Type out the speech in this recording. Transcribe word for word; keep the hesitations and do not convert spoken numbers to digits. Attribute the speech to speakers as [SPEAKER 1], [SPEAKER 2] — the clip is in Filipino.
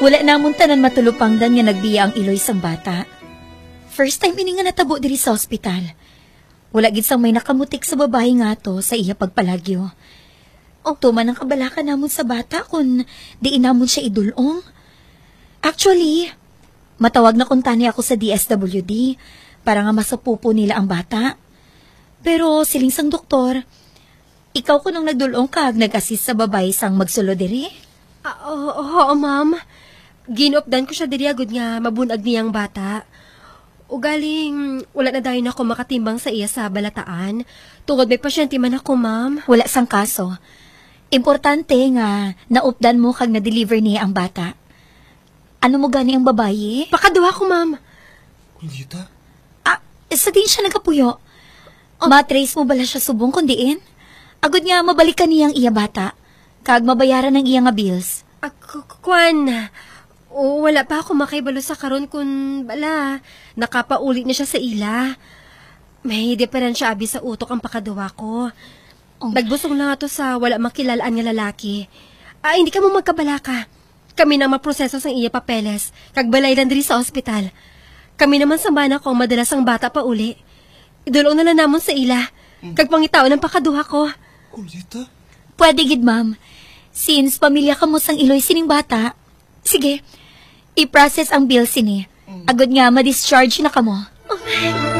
[SPEAKER 1] Wala namon tanan matulupangdan nga nagbiya ang iloy sang bata. First time ini nga natabo diri sa ospital. Wala gid sang may nakamutik sa babae nga to sa iya pagpalagyo. O tuman ang kabalaka namon sa bata kun di inamon siya idulong. Actually, matawag na kuntani ako sa D S W D para nga masapupo nila ang bata. Pero siling sang doktor, ikaw ko nang nagdulong kag nag-assist sa babae sang magsulo diri.
[SPEAKER 2] Ah, oo, oo, ma'am. Ginopdan ko siya diri agud nga mabunag niyang bata. Ugaling, wala na dayon ako makatimbang sa iya sa balataan. Tungod may pasyente man ako, ma'am.
[SPEAKER 1] Wala sang kaso. Importante nga naupdan mo kag na-deliver niya ang bata. Ano mo gani ang babaye?
[SPEAKER 2] Pakaduha ko, ma'am.
[SPEAKER 3] Julieta?
[SPEAKER 1] Ah, sa din siya nagapuyo. Oh. Matrace mo bala siya subong kundiin? Agud nga mabalikan niyang iya bata. Kag mabayaran ng iya nga bills.
[SPEAKER 2] Ah, kwan... O, wala pa ako makaibalo sa karon kun bala, nakapauli na siya sa ila. May diferensya abi sa utok ang pakaduwa ko. Oh. Nagbusong lang ato sa wala makilalaan nga lalaki. Ah, hindi ka mo magkabalaka. Kami na maproseso sang iya papeles, kag balay lang diri sa ospital. Kami naman sa bana ko madalas ang bata pa uli. Idulong na lang namon sa ila, kag pangitaon ang pakaduha ko.
[SPEAKER 3] Julieta?
[SPEAKER 1] Pwede gid, ma'am. Since pamilya ka mo sang iloy sining bata, sige, i-process ang bill sini. Agad nga ma-discharge na ka mo.
[SPEAKER 2] Oh,